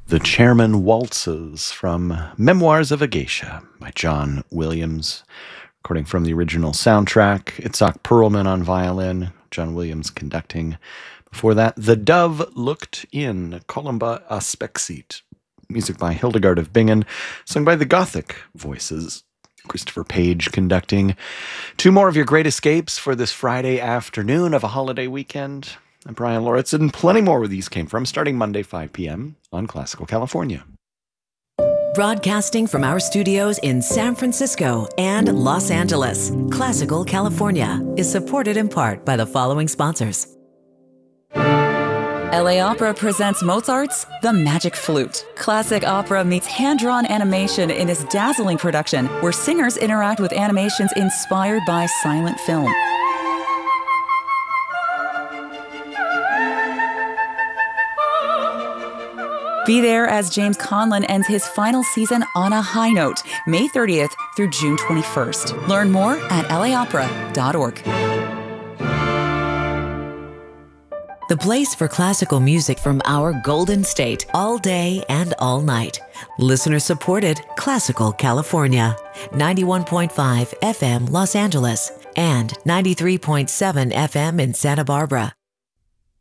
The Chairman Waltzes from Memoirs of a Geisha by John Williams. Recording from the original soundtrack, Itzhak Perlman on violin, John Williams conducting. Before that, The Dove Looked In, Columba Aspexit. Music by Hildegard of Bingen, sung by the Gothic Voices. Christopher Page conducting. Two more of your great escapes for this Friday afternoon of a holiday weekend. I'm Brian Loritz, and plenty more where these came from, starting Monday, 5 p.m. on Classical California. Broadcasting from our studios in San Francisco and Los Angeles, Classical California is supported in part by the following sponsors. LA Opera presents Mozart's The Magic Flute. Classic opera meets hand-drawn animation in this dazzling production, where singers interact with animations inspired by silent film. Be there as James Conlon ends his final season on a high note, May 30th through June 21st. Learn more at laopera.org. The place for classical music from our Golden State, all day and all night. Listener supported Classical California, 91.5 FM Los Angeles and 93.7 FM in Santa Barbara.